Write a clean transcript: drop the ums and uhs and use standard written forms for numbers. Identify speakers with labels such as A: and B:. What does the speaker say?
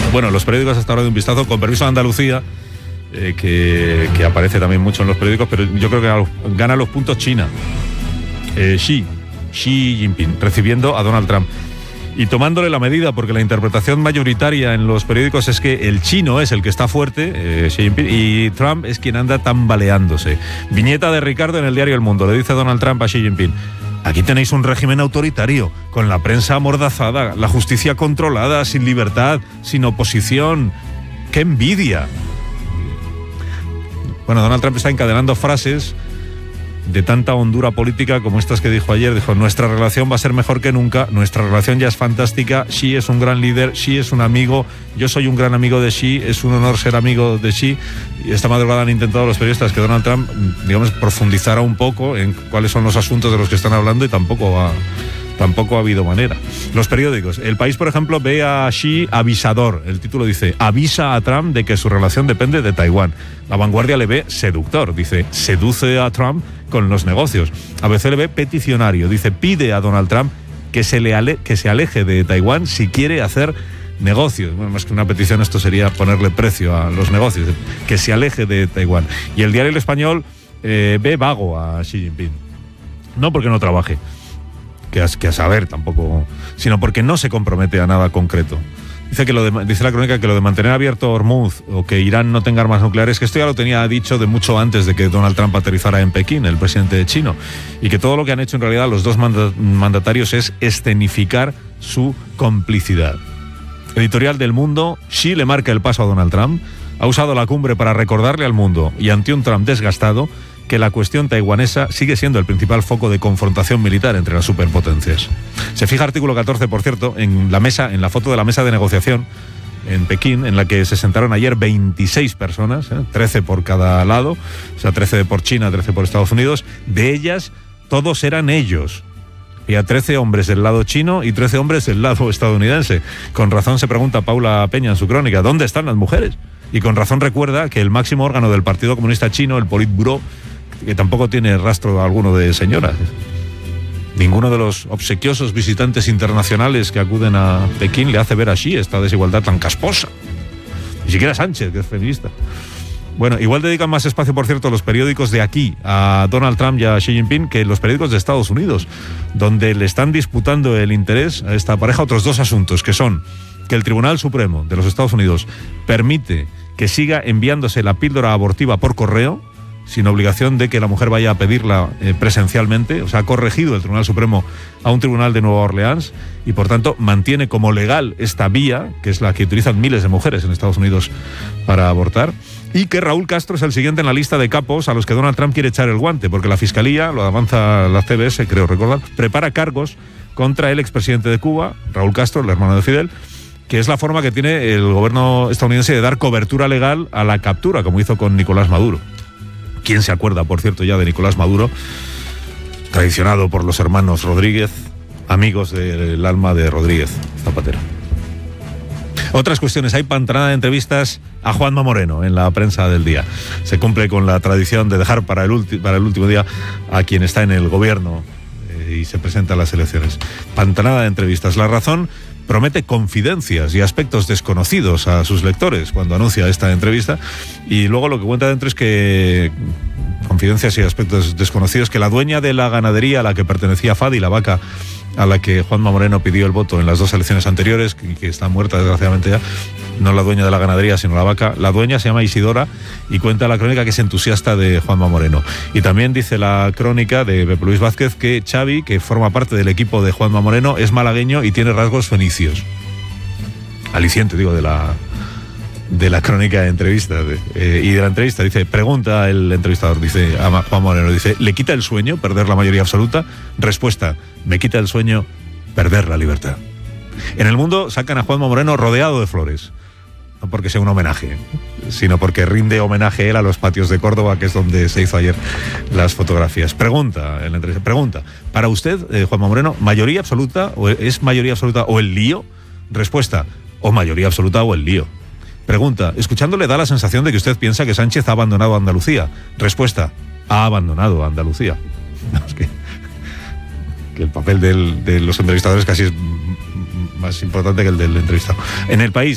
A: Bueno, los periódicos hasta ahora de un vistazo, con permiso de Andalucía, que aparece también mucho en los periódicos, pero yo creo que gana los puntos China. Xi Jinping, recibiendo a Donald Trump y tomándole la medida, porque la interpretación mayoritaria en los periódicos es que el chino es el que está fuerte, Xi Jinping, y Trump es quien anda tambaleándose. Viñeta de Ricardo en el diario El Mundo. Le dice Donald Trump a Xi Jinping: aquí tenéis un régimen autoritario, con la prensa amordazada, la justicia controlada, sin libertad, sin oposición. ¡Qué envidia! Bueno, Donald Trump está encadenando frases de tanta hondura política como estas que dijo ayer. Dijo: nuestra relación va a ser mejor que nunca, nuestra relación ya es fantástica, Xi es un gran líder, Xi es un amigo, yo soy un gran amigo de Xi, es un honor ser amigo de Xi. Y esta madrugada han intentado los periodistas que Donald Trump, digamos, profundizara un poco en cuáles son los asuntos de los que están hablando, y tampoco ha habido manera. Los periódicos. El País, por ejemplo, ve a Xi avisador. El título dice: avisa a Trump de que su relación depende de Taiwán. La Vanguardia le ve seductor. Dice: seduce a Trump con los negocios. ABC le ve peticionario. Dice: pide a Donald Trump que se aleje de Taiwán si quiere hacer negocios. Bueno, más que una petición, esto sería ponerle precio a los negocios. Que se aleje de Taiwán. Y el diario El Español ve vago a Xi Jinping. No porque no trabaje, que a saber tampoco, sino porque no se compromete a nada concreto. Dice la crónica que lo de mantener abierto Hormuz o que Irán no tenga armas nucleares, que esto ya lo tenía dicho de mucho antes de que Donald Trump aterrizara en Pekín, el presidente chino, y que todo lo que han hecho en realidad los dos mandatarios es escenificar su complicidad. Editorial del Mundo: Xi le marca el paso a Donald Trump, ha usado la cumbre para recordarle al mundo y ante un Trump desgastado que la cuestión taiwanesa sigue siendo el principal foco de confrontación militar entre las superpotencias. Se fija artículo 14, por cierto, en la foto de la mesa de negociación en Pekín, en la que se sentaron ayer 26 personas, 13 por cada lado, o sea, 13 por China, 13 por Estados Unidos. De ellas, todos eran ellos. Había 13 hombres del lado chino y 13 hombres del lado estadounidense. Con razón se pregunta Paula Peña en su crónica: ¿dónde están las mujeres? Y con razón recuerda que el máximo órgano del Partido Comunista Chino, el Politburó, que tampoco tiene rastro alguno de señoras. Ninguno de los obsequiosos visitantes internacionales que acuden a Pekín le hace ver a Xi esta desigualdad tan casposa. Ni siquiera Sánchez, que es feminista. Bueno, igual dedican más espacio, por cierto, los periódicos de aquí a Donald Trump y a Xi Jinping que los periódicos de Estados Unidos, donde le están disputando el interés a esta pareja otros dos asuntos, que son que el Tribunal Supremo de los Estados Unidos permite que siga enviándose la píldora abortiva por correo, sin obligación de que la mujer vaya a pedirla presencialmente. O sea, ha corregido el Tribunal Supremo a un tribunal de Nueva Orleans y, por tanto, mantiene como legal esta vía, que es la que utilizan miles de mujeres en Estados Unidos para abortar. Y que Raúl Castro es el siguiente en la lista de capos a los que Donald Trump quiere echar el guante, porque la Fiscalía, lo avanza la CBS, creo recordar, prepara cargos contra el expresidente de Cuba, Raúl Castro, el hermano de Fidel, que es la forma que tiene el gobierno estadounidense de dar cobertura legal a la captura, como hizo con Nicolás Maduro. ¿Quién se acuerda, por cierto, ya de Nicolás Maduro, traicionado por los hermanos Rodríguez, amigos del alma de Rodríguez Zapatero? Otras cuestiones. Hay pantanada de entrevistas a Juanma Moreno en la prensa del día. Se cumple con la tradición de dejar para el último día a quien está en el gobierno y se presenta a las elecciones. Pantanada de entrevistas. La Razón promete confidencias y aspectos desconocidos a sus lectores cuando anuncia esta entrevista, y luego lo que cuenta dentro es que confidencias y aspectos desconocidos, que la dueña de la ganadería a la que pertenecía Fadi, la vaca a la que Juanma Moreno pidió el voto en las dos elecciones anteriores, que está muerta desgraciadamente ya, no la dueña de la ganadería sino la vaca, la dueña se llama Isidora, y cuenta la crónica que es entusiasta de Juanma Moreno. Y también dice la crónica de Pepe Luis Vázquez que Xavi, que forma parte del equipo de Juanma Moreno, es malagueño y tiene rasgos fenicios. Aliciente, digo, de la crónica de entrevista y de la entrevista. Dice, pregunta el entrevistador, dice a Juan Moreno, dice: ¿le quita el sueño perder la mayoría absoluta? Respuesta: me quita el sueño perder la libertad. En El Mundo sacan a Juanma Moreno rodeado de flores, no porque sea un homenaje, sino porque rinde homenaje él a los patios de Córdoba, que es donde se hizo ayer las fotografías. Pregunta en la entrevista, para usted, Juanma Moreno, ¿mayoría absoluta o es mayoría absoluta o el lío? Respuesta: o mayoría absoluta o el lío. Pregunta: escuchándole da la sensación de que usted piensa que Sánchez ha abandonado Andalucía. Respuesta: ha abandonado Andalucía. No, es que el papel de los entrevistadores casi es más importante que el del entrevistado. En El País